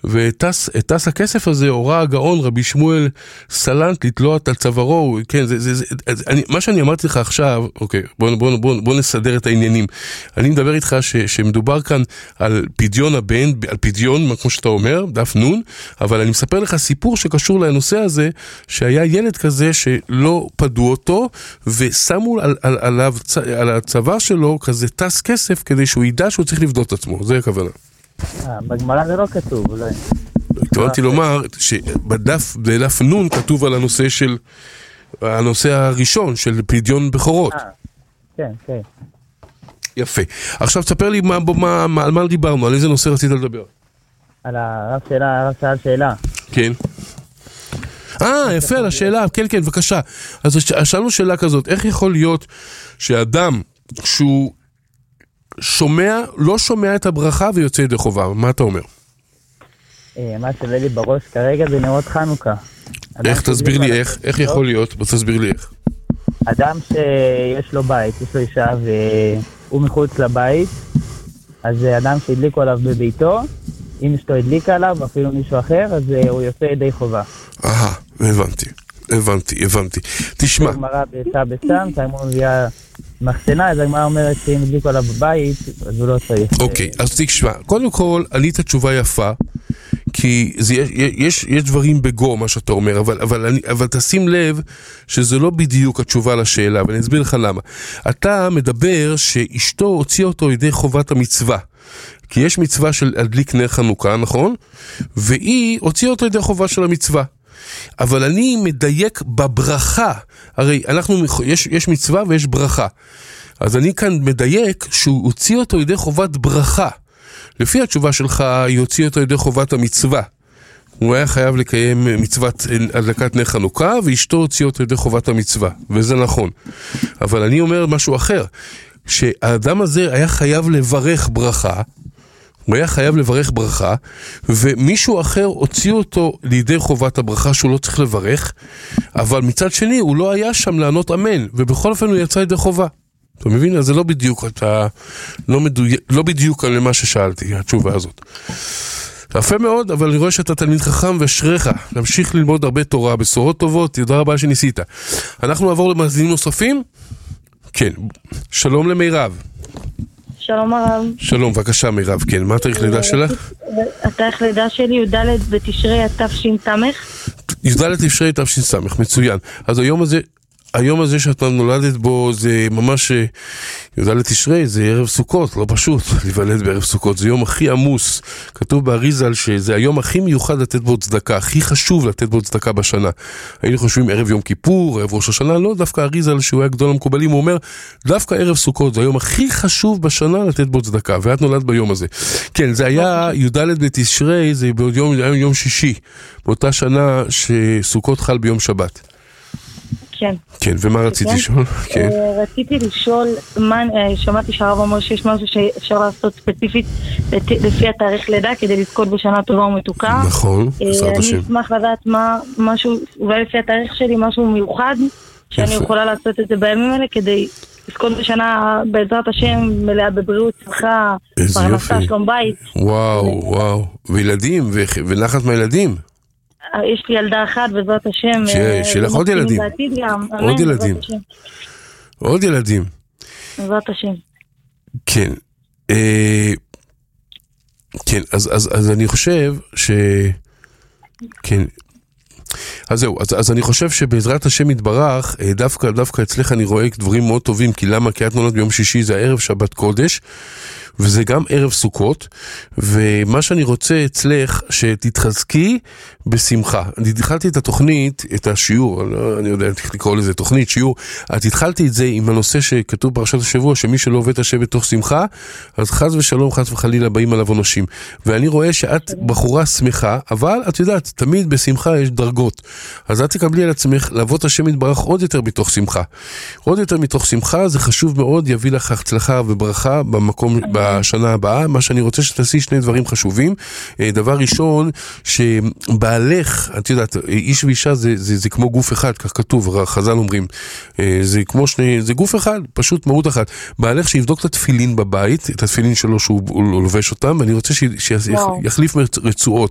ואת טס הכסף הזה הורה הגאון רבי שמואל סלנט לתלות על צווארו. כן, מה שאני אמרתי לך עכשיו, אוקיי, בוא נסדר את העניינים. אני מדבר איתך שמדובר כאן על פדיון הבן, על פדיון, כמו שאתה אומר, דף נון, אבל אני מספר לך סיפור שקשור לנושא הזה, שהיה ילד כזה שלא פדו אותו, ושמו על הצוואר שלו כזה טס כסף, כדי שהוא ידע שהוא צריך לבדות עצמו. זה הכוונה. בגמרא זה לא כתוב, אולי. התכוונתי לומר שבדף נון כתוב על הנושא הראשון של פדיון בכורות. כן, כן. יפה. עכשיו תספר לי על מה דיברנו, על איזה נושא רצית לדבר? על הרב שאל שאלה. כן. יפה, על השאלה, כן, כן, בבקשה. אז שאלנו שאלה כזאת, איך יכול להיות שאדם שהוא לא שומע את הברכה ויוצא ידי חובה? מה אתה אומר? מה שעולה לי בראש כרגע זה נרות חנוכה. איך? תסביר לי איך יכול להיות? תסביר לי איך. אדם שיש לו בית, יש לו אישה והוא מחוץ לבית, אז אדם שהדליקו עליו בביתו, אם אשתו הדליקה עליו, אפילו מישהו אחר, אז הוא יוצא ידי חובה. הבנתי. תשמע. הגמרא בסם, כשהגמרא מביאה מחסנה, אז הגמרא אומרת שאם הדליקו עליו בבית, אז הוא לא צריך. אוקיי, אז תשמע, קודם כל, ענית תשובה יפה, כי יש דברים בגו, מה שאתה אומר, אבל תשים לב שזה לא בדיוק התשובה לשאלה, ואני אסביר לך למה. אתה מדבר שאשתו הוציאה אותו ידי חובת המצווה, כי יש מצווה של הדליק נר חנוכה, נכון? והיא הוציאה אותו ידי חובה של המצווה. אבל אני מדייק בברכה, הרי יש מצווה ויש ברכה. אז אני כאן מדייק שהוא הוציא אותו ידי חובת ברכה. לפי התשובה שלך, היא הוציא אותו ידי חובת המצווה. הוא היה חייב לקיים מצוות הדלקת נר חנוכה, ואשתו הוציא אותו ידי חובת המצווה. וזה נכון. אבל אני אומר משהו אחר, שהאדם הזה היה חייב לברך ברכה, הוא היה חייב לברך ברכה, ומישהו אחר הוציא אותו לידי חובת הברכה שהוא לא צריך לברך, אבל מצד שני הוא לא היה שם לענות אמן, ובכל אופן הוא יצא לידי חובה. אתה מבין? אז זה לא בדיוק, לא בדיוק על מה ששאלתי, התשובה הזאת. יפה מאוד, אבל אני רואה שאתה תלמיד חכם ואשריך. נמשיך ללמוד הרבה תורה, בשורות טובות, תודה רבה שניסית. אנחנו נעבור למאזינים נוספים? כן. שלום למירב. שלום הרב. שלום, בבקשה מירב, כן. מה התאריך לידה שלך? התאריך לידה שלי י"ד בתשרי התש"ס. י"ד תשרי תש"ס, מצוין. אז היום הזה שאתה נולדת בו זה ממש, י"ד תשרי זה ערב סוכות, לא פשוט להיוולד בערב סוכות, זה יום הכי עמוס, כתוב באריזל שזה היום הכי מיוחד לתת בו צדקה, הכי חשוב לתת בו צדקה בשנה. היינו חושבים ערב יום כיפור, ערב ראש השנה, לא דווקא אריזל שהוא היה גדול המקובלים, הוא אומר דווקא ערב סוכות זה היום הכי חשוב בשנה לתת בו צדקה, ואת נולדת ביום הזה. כן, זה היה י"ד בתשרי, זה יום שישי, באותה שנה שסוכות חל ביום שבת. כן. כן, ומה רצית לשאול? כן. רציתי לשאול, שמעתי שהרב אומר שיש משהו שאפשר לעשות ספציפית לפי התאריך לידה, כדי לזכות בשנה טובה ומתוקה. נכון, בעזרת השם. אני אשמח לדעת משהו, אולי לפי התאריך שלי, משהו מיוחד, שאני יכולה לעשות את זה בימים האלה, כדי לזכות בשנה, בעזרת השם, מלאה בבריאות, שמחה, פרנסה, שלום בית. וואו. וילדים, ונחת מהילדים. יש לי ילדה אחת, בעזרת השם. שלך עוד ילדים. עוד ילדים. בעזרת השם. כן. כן, אז אני חושב כן. אז זהו, אז אני חושב שבעזרת השם יתברך, דווקא אצלך אני רואה דברים מאוד טובים, כי למה? כי את נולדת ביום שישי, זה הערב שבת קודש, וזה גם ערב סוכות, ומה שאני רוצה אצלך, שתתחזקי בשמחה. אני התחלתי את התוכנית, את השיעור, אני יודע איך לקרוא לזה תוכנית, שיעור, את התחלתי את זה עם הנושא שכתוב פרשת השבוע, שמי שלא עובד השם בתוך שמחה, אז חס ושלום, חס וחלילה, באים עליו עונשים. ואני רואה שאת בחורה שמחה, אבל את יודעת, תמיד בשמחה יש דרגות. אז את תקבלי על עצמך לעבוד השם יתברך עוד יותר מתוך שמחה. עוד יותר מתוך שמחה, זה חשוב מאוד, יביא לך הצלחה וברכה במקום, בשנה הבאה. מה שאני רוצה שתעשי שני דברים חשובים. דבר ראשון, שבעלך, את יודעת, איש ואישה זה כמו גוף אחד, כך כתוב, חז"ל אומרים. זה כמו זה גוף אחד, פשוט מהות אחת. בעלך שיבדוק את התפילין בבית, את התפילין שלו שהוא לובש אותם, ואני רוצה שיחליף רצועות.